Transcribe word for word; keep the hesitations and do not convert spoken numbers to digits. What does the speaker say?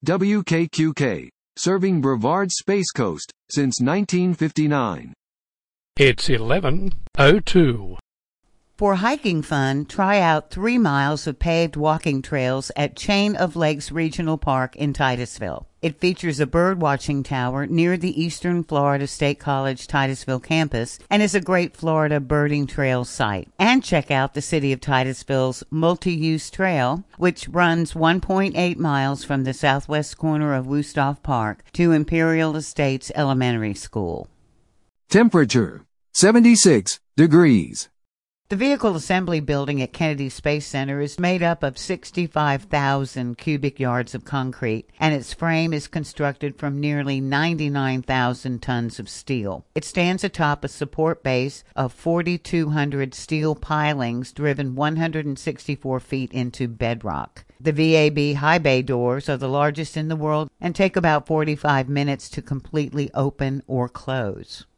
W K Q K, serving Brevard Space Coast since nineteen fifty-nine. It's eleven oh two. For hiking fun, try out three miles of paved walking trails at Chain of Lakes Regional Park in Titusville. It features a bird-watching tower near the Eastern Florida State College Titusville campus and is a great Florida birding trail site. And check out the City of Titusville's multi-use trail, which runs one point eight miles from the southwest corner of Wusthof Park to Imperial Estates Elementary School. Temperature, seventy-six degrees. The Vehicle Assembly Building at Kennedy Space Center is made up of sixty-five thousand cubic yards of concrete, and its frame is constructed from nearly ninety-nine thousand tons of steel. It stands atop a support base of four thousand two hundred steel pilings driven one hundred sixty-four feet into bedrock. The V A B high bay doors are the largest in the world and take about forty-five minutes to completely open or close.